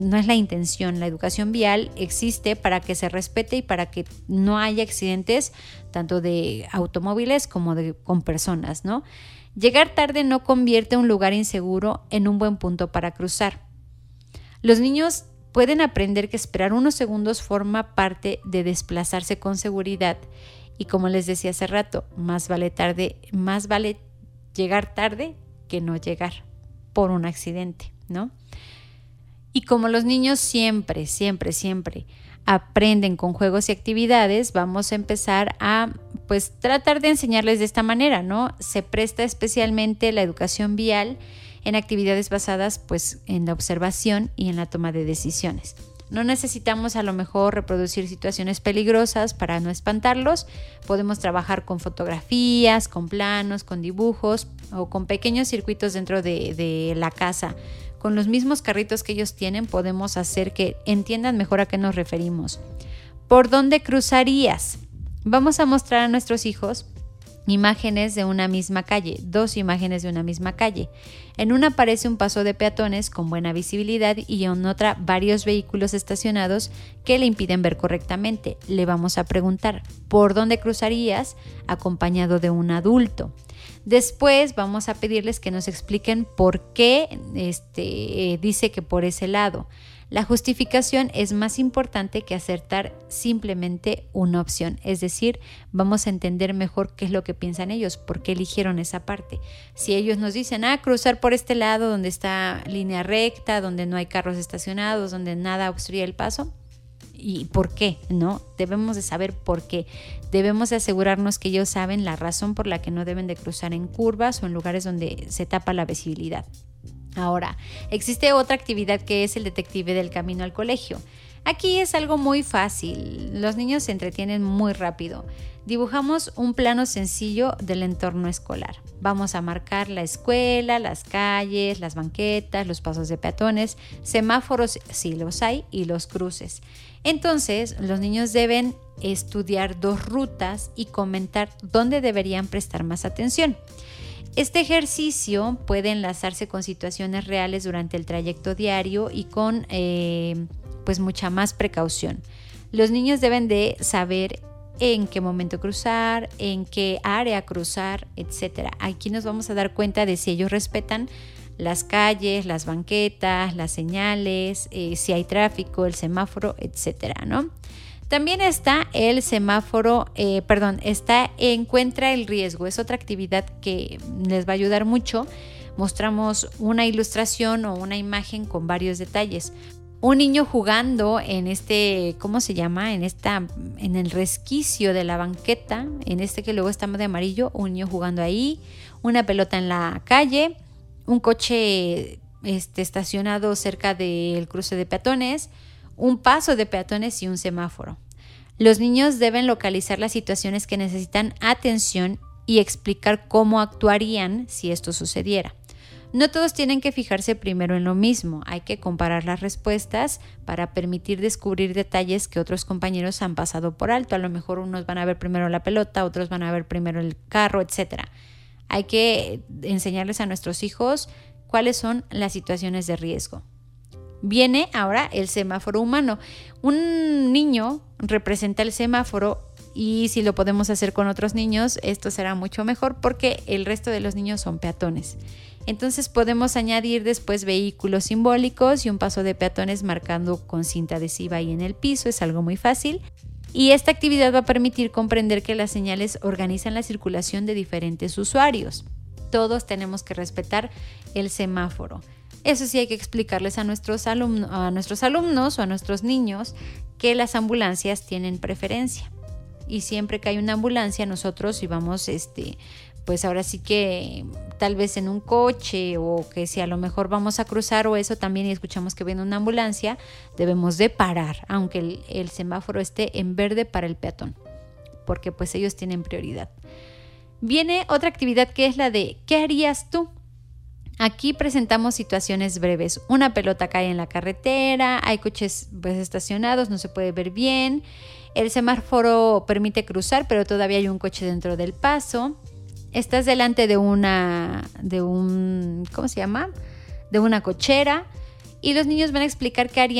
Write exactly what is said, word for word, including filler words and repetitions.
no es la intención. La educación vial existe para que se respete y para que no haya accidentes tanto de automóviles como de, con personas, ¿no? Llegar tarde no convierte un lugar inseguro en un buen punto para cruzar. Los niños pueden aprender que esperar unos segundos forma parte de desplazarse con seguridad y, como les decía hace rato, más vale tarde, más vale llegar tarde que no llegar por un accidente, ¿no? Y como los niños siempre, siempre, siempre aprenden con juegos y actividades, vamos a empezar a pues tratar de enseñarles de esta manera, ¿no? Se presta especialmente la educación vial en actividades basadas pues en la observación y en la toma de decisiones. No necesitamos a lo mejor reproducir situaciones peligrosas para no espantarlos. Podemos trabajar con fotografías, con planos, con dibujos o con pequeños circuitos dentro de, de la casa. Con los mismos carritos que ellos tienen podemos hacer que entiendan mejor a qué nos referimos. ¿Por dónde cruzarías? Vamos a mostrar a nuestros hijos imágenes de una misma calle, dos imágenes de una misma calle. En una aparece un paso de peatones con buena visibilidad y en otra varios vehículos estacionados que le impiden ver correctamente. Le vamos a preguntar, ¿por dónde cruzarías? Acompañado de un adulto. Después vamos a pedirles que nos expliquen por qué este, dice que por ese lado. La justificación es más importante que acertar simplemente una opción, es decir, vamos a entender mejor qué es lo que piensan ellos, por qué eligieron esa parte. Si ellos nos dicen, ah, cruzar por este lado donde está línea recta, donde no hay carros estacionados, donde nada obstruye el paso, ¿y por qué? ¿No? Debemos de saber por qué. Debemos de asegurarnos que ellos saben la razón por la que no deben de cruzar en curvas o en lugares donde se tapa la visibilidad. Ahora, existe otra actividad que es el detective del camino al colegio. Aquí es algo muy fácil, los niños se entretienen muy rápido. Dibujamos un plano sencillo del entorno escolar. Vamos a marcar la escuela, las calles, las banquetas, los pasos de peatones, semáforos si los hay y los cruces. Entonces, los niños deben estudiar dos rutas y comentar dónde deberían prestar más atención. Este ejercicio puede enlazarse con situaciones reales durante el trayecto diario y con eh, pues mucha más precaución. Los niños deben de saber en qué momento cruzar, en qué área cruzar, etcétera. Aquí nos vamos a dar cuenta de si ellos respetan las calles, las banquetas, las señales, eh, si hay tráfico, el semáforo, etcétera, ¿no? También está el semáforo, eh, perdón, está encuentra el riesgo. Es otra actividad que les va a ayudar mucho. Mostramos una ilustración o una imagen con varios detalles. Un niño jugando en este, ¿cómo se llama? En esta, en el resquicio de la banqueta, en este que luego está de amarillo, un niño jugando ahí, una pelota en la calle, un coche este, estacionado cerca del cruce de peatones, un paso de peatones y un semáforo. Los niños deben localizar las situaciones que necesitan atención y explicar cómo actuarían si esto sucediera. No todos tienen que fijarse primero en lo mismo, hay que comparar las respuestas para permitir descubrir detalles que otros compañeros han pasado por alto. A lo mejor unos van a ver primero la pelota, otros van a ver primero el carro, etcétera. Hay que enseñarles a nuestros hijos cuáles son las situaciones de riesgo. Viene ahora el semáforo humano. Un niño representa el semáforo y si lo podemos hacer con otros niños, esto será mucho mejor porque el resto de los niños son peatones. Entonces podemos añadir después vehículos simbólicos y un paso de peatones marcando con cinta adhesiva ahí en el piso. Es algo muy fácil. Y esta actividad va a permitir comprender que las señales organizan la circulación de diferentes usuarios. Todos tenemos que respetar el semáforo. Eso sí, hay que explicarles a nuestros, alumno, a nuestros alumnos o a nuestros niños que las ambulancias tienen preferencia. Y siempre que hay una ambulancia, nosotros si vamos, este, pues ahora sí que tal vez en un coche o que si a lo mejor vamos a cruzar o eso también y escuchamos que viene una ambulancia, debemos de parar, aunque el, el semáforo esté en verde para el peatón, porque pues ellos tienen prioridad. Viene otra actividad que es la de ¿qué harías tú? Aquí presentamos situaciones breves. Una pelota cae en la carretera, hay coches pues, estacionados, no se puede ver bien. El semáforo permite cruzar, pero todavía hay un coche dentro del paso. Estás delante de una, de un, ¿cómo se llama? De una cochera y los niños van a explicar qué harían